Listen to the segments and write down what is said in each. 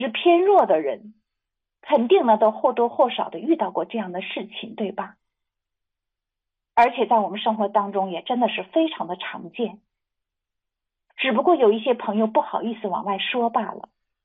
质偏弱的人，肯定呢都或多或少的遇到过这样的事情，对吧？而且在我们生活当中也真的是非常的常见，只不过有一些朋友不好意思往外说罢了。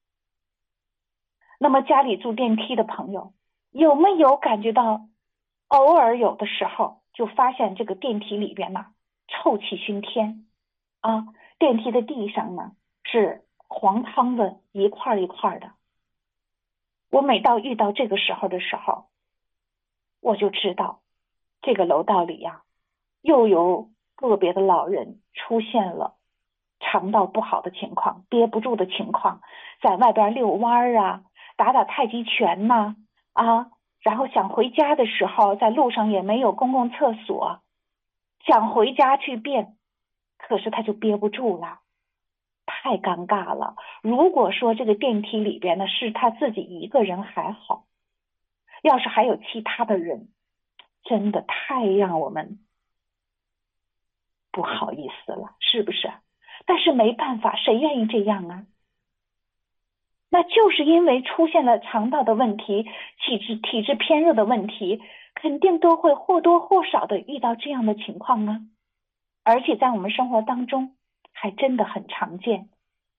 那么家里住电梯的朋友，有没有感觉到偶尔有的时候就发现这个电梯里边呢臭气熏天啊，电梯的地上呢是黄汤的一块一块的。我每到遇到这个时候的时候，我就知道这个楼道里呀，又有个别的老人出现了肠道不好的情况，憋不住的情况，在外边遛弯啊，打打太极拳呐，然后想回家的时候，在路上也没有公共厕所，想回家去便，可是他就憋不住了，太尴尬了。如果说这个电梯里边呢是他自己一个人还好，要是还有其他的人，真的太让我们不好意思了，是不是？但是没办法，谁愿意这样啊？那就是因为出现了肠道的问题，体质偏弱的问题，肯定都会或多或少的遇到这样的情况啊。而且在我们生活当中，还真的很常见。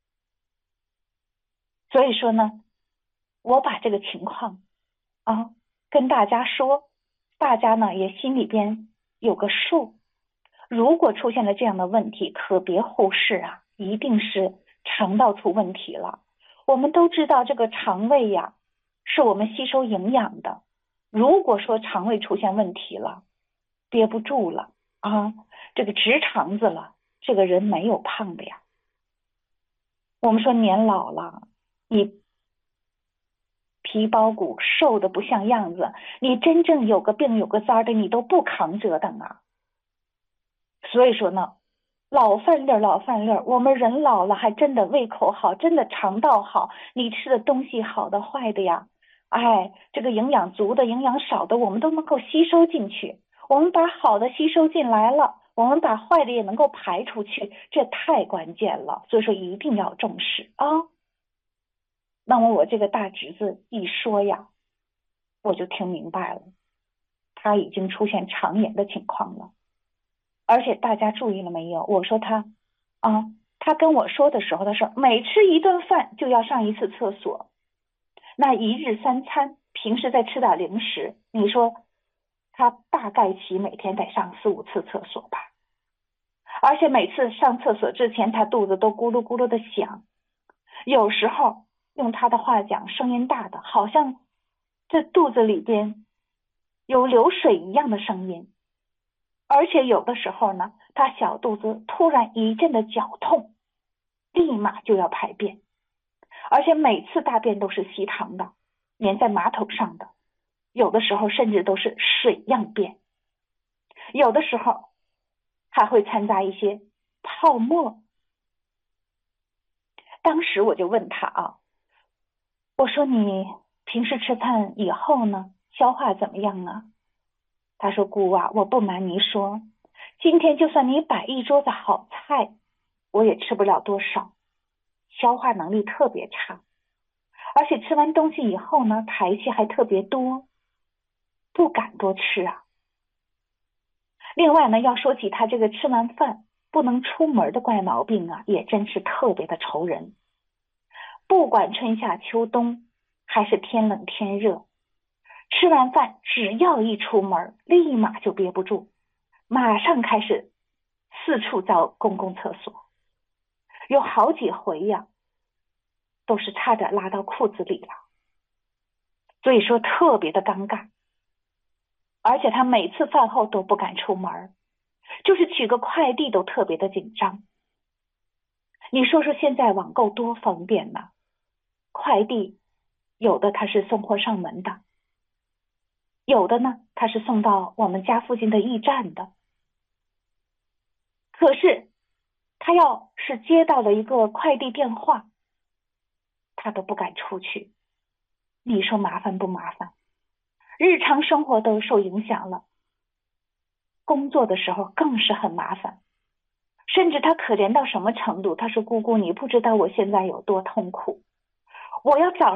所以说呢，我把这个情况啊跟大家说，大家呢也心里边有个数。如果出现了这样的问题，可别忽视啊，一定是肠道出问题了。我们都知道这个肠胃呀，是我们吸收营养的。如果说肠胃出现问题了，憋不住了啊，这个直肠子了，这个人没有胖的呀。我们说年老了，你皮包骨瘦的不像样子，你真正有个病有个灾的，你都不扛折腾啊。所以说呢，老饭粒儿，老饭粒儿，我们人老了还真的胃口好，真的肠道好，你吃的东西好的坏的呀，这个营养足的、营养少的，我们都能够吸收进去。我们把好的吸收进来了，我们把坏的也能够排出去，这太关键了。所以说一定要重视啊。那么我这个大侄子一说呀，我就听明白了，他已经出现肠炎的情况了。而且大家注意了没有？我说他跟我说的时候，他说每吃一顿饭就要上一次厕所，那一日三餐，平时再吃点零食，你说他大概其每天得上4、5次厕所吧？而且每次上厕所之前，他肚子都咕噜咕噜的响，有时候用他的话讲，声音大的，好像这肚子里边有流水一样的声音。而且有的时候呢，他小肚子突然一阵的绞痛，立马就要排便，而且每次大便都是稀淌的，粘在马桶上的，有的时候甚至都是水样便，有的时候还会掺杂一些泡沫。当时我就问他我说你平时吃饭以后呢，消化怎么样啊？他说姑我不瞒你说，今天就算你摆一桌子好菜，我也吃不了多少，消化能力特别差，而且吃完东西以后呢，排泄还特别多，不敢多吃啊。另外呢，要说起他这个吃完饭不能出门的怪毛病也真是特别的愁人。不管春夏秋冬，还是天冷天热，吃完饭只要一出门，立马就憋不住，马上开始四处找公共厕所，有好几回呀，都是差点拉到裤子里了。所以说特别的尴尬，而且他每次饭后都不敢出门，就是取个快递都特别的紧张。你说说现在网购多方便呢？快递有的他是送货上门的，有的呢他是送到我们家附近的驿站的。可是他要是接到了一个快递电话，他都不敢出去。你说麻烦不麻烦？日常生活都受影响了，工作的时候更是很麻烦。甚至他可怜到什么程度？他说姑姑你不知道我现在有多痛苦， 我要找